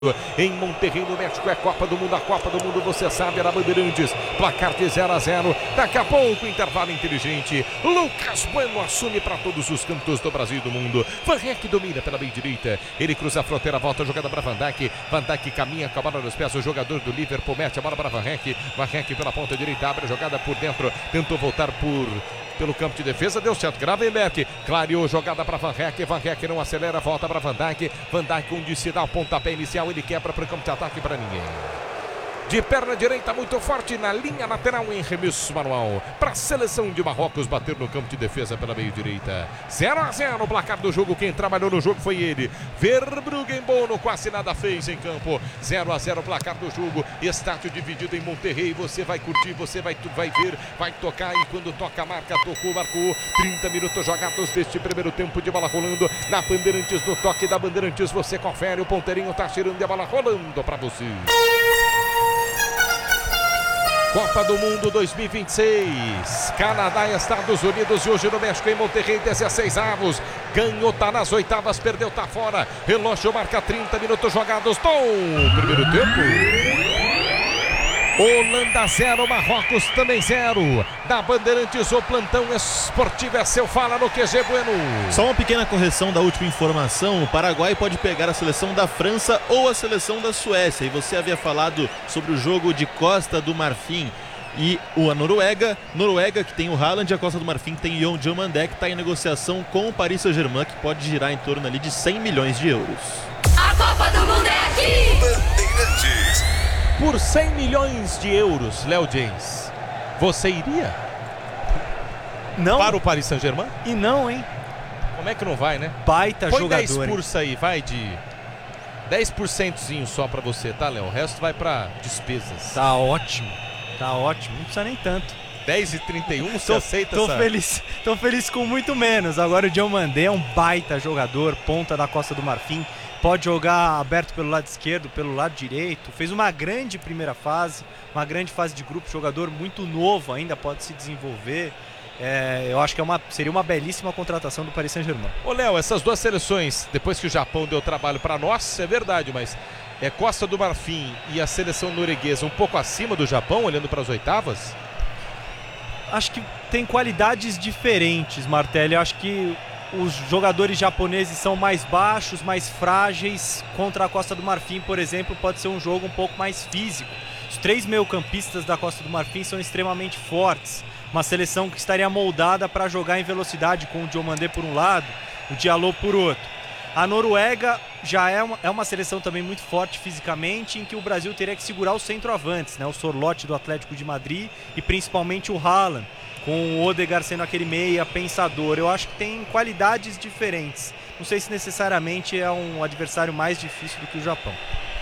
Em Monterrey, no México, é Copa do Mundo. A Copa do Mundo, você sabe, era Bandeirantes. Placar de 0-0. Daqui a pouco, intervalo inteligente. Lucas Bueno assume para todos os cantos do Brasil e do mundo. Van Dijk domina pela meia direita. Ele cruza a fronteira, volta a jogada para Van Dijk. Van Dijk caminha com a bola nos pés. O jogador do Liverpool mete a bola para Van Dijk. Van Dijk pela ponta direita, abre a jogada por dentro. Tentou voltar pelo campo de defesa, deu certo. Gravenberch clareou jogada para Van Dijk. Van Dijk não acelera, volta para Van Dijk. Van Dijk, onde se dá o pontapé inicial, ele quebra para o campo de ataque para ninguém. De perna direita muito forte na linha lateral em remesso manual para a seleção de Marrocos bater no campo de defesa pela meia direita. 0-0 o placar do jogo. Quem trabalhou no jogo foi ele, Verbruggen. Bono quase nada fez em campo. 0-0 o placar do jogo. Estádio dividido em Monterrey. Você vai curtir, você vai ver, vai tocar, e quando toca a marca, tocou, marcou. 30 minutos jogados deste primeiro tempo de bola rolando na Bandeirantes. No toque da Bandeirantes você confere, o ponteirinho tá tirando e a bola rolando para você. Copa do Mundo 2026, Canadá e Estados Unidos, e hoje no México, em Monterrey, 16 avos. Ganhou, tá nas oitavas, perdeu, tá fora. Relógio marca 30 minutos jogados no primeiro tempo. Holanda 0, Marrocos também 0. Da Bandeirantes, o plantão esportivo é seu. Fala no QG Bueno. Só uma pequena correção da última informação. O Paraguai pode pegar a seleção da França ou a seleção da Suécia. E você havia falado sobre o jogo de Costa do Marfim e a Noruega, que tem o Haaland, e a Costa do Marfim que tem o Diomandé, que está em negociação com o Paris Saint-Germain, que pode girar em torno ali de 100 milhões de euros. A Copa do Mundo é aqui! Bandeirantes. Por 100 milhões de euros, Léo James, você iria? Não. Para o Paris Saint-Germain? E não, hein? Como é que não vai, né? Baita Põe jogador. 10% aí, vai de 10% só pra você, tá, Léo? O resto vai pra despesas. Tá ótimo, não precisa nem tanto. 10,31, você aceita essa? Tô feliz com muito menos. Agora o Diomandé é um baita jogador, ponta da Costa do Marfim. Pode jogar aberto pelo lado esquerdo, pelo lado direito. Fez uma grande primeira fase, uma grande fase de grupo. Jogador muito novo ainda, pode se desenvolver. Eu acho que seria uma belíssima contratação do Paris Saint-Germain. Ô Léo, essas duas seleções, depois que o Japão deu trabalho para nós, é verdade, mas Costa do Marfim e a seleção norueguesa um pouco acima do Japão, olhando para as oitavas? Acho que tem qualidades diferentes, Martelli. Acho que os jogadores japoneses são mais baixos, mais frágeis. Contra a Costa do Marfim, por exemplo, pode ser um jogo um pouco mais físico. Os 3 meio-campistas da Costa do Marfim são extremamente fortes. Uma seleção que estaria moldada para jogar em velocidade, com o Diomandé por um lado, o Diallo por outro. A Noruega já é uma seleção também muito forte fisicamente, em que o Brasil teria que segurar os centroavantes, né? O Sorloth do Atlético de Madrid e principalmente o Haaland, com o Odegaard sendo aquele meia pensador. Eu acho que tem qualidades diferentes. Não sei se necessariamente é um adversário mais difícil do que o Japão.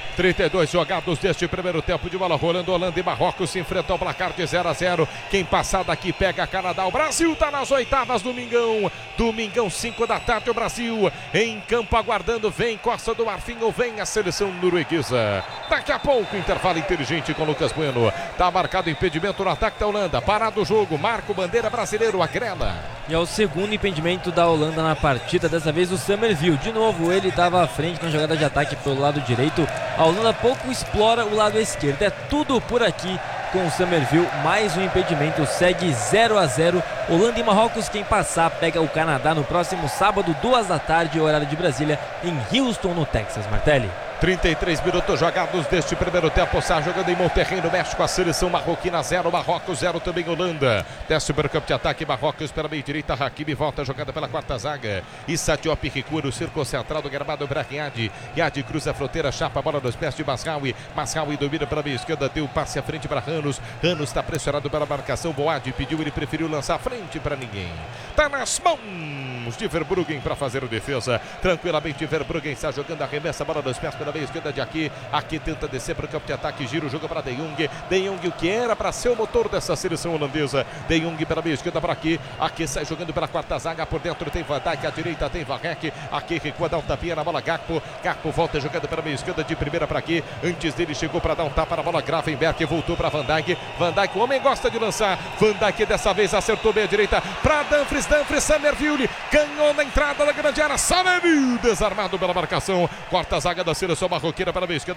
32 jogados deste primeiro tempo de bola rolando. Holanda e Marrocos se enfrentam ao placar de 0-0. Quem passar daqui pega Canadá. O Brasil tá nas oitavas, Domingão, 5 da tarde, o Brasil em campo aguardando. Vem Costa do Marfim ou vem a seleção norueguesa. Daqui a pouco, intervalo inteligente com Lucas Bueno. Tá marcado impedimento no ataque da Holanda. Parado o jogo, marca o bandeira brasileiro, agrela. E é o segundo impedimento da Holanda na partida, dessa vez o Summerville. De novo, ele estava à frente na jogada de ataque pelo lado direito. A Holanda pouco explora o lado esquerdo. É tudo por aqui com o Summerville. Mais um impedimento, segue 0-0. Holanda e Marrocos, quem passar pega o Canadá no próximo sábado, 2 da tarde, horário de Brasília, em Houston, no Texas. Martelli. 33 minutos jogados deste primeiro tempo. Está jogando em Monterrey, no México, a seleção marroquina 0, Marrocos 0 também Holanda. Desce para o campo de ataque, Marrocos pela meia direita, Hakimi volta a jogada pela quarta zaga. Issa Diop recua no círculo central do gramado para Riad. Riad cruza a fronteira, chapa a bola nos pés de Masraoui. Masraoui domina pela meia esquerda, deu passe à frente para Ranos. Ranos está pressionado pela marcação, Boad pediu, ele preferiu lançar à frente para ninguém. Tá nas mãos de Verbruggen para fazer a defesa. Tranquilamente, Verbruggen está jogando, arremessa a bola nos pés pela meia esquerda de aqui tenta descer para o campo de ataque, gira o jogo para De Jong, o que era para ser o motor dessa seleção holandesa. De Jong pela meia esquerda para aqui sai jogando pela quarta zaga, por dentro tem Van Dijk, à direita tem Van Dijk, aqui recua, dá um tapinha na bola, Gakpo volta jogando pela meia esquerda de primeira para aqui, antes dele chegou para dar um tapa na bola, Gravenberch voltou para Van Dijk, o homem gosta de lançar, Van Dijk dessa vez acertou meia direita para Dumfries, Summerville ganhou na entrada da grande área, Summerville desarmado pela marcação, corta a zaga da seleção Atenção, Barroqueira para a esquerda.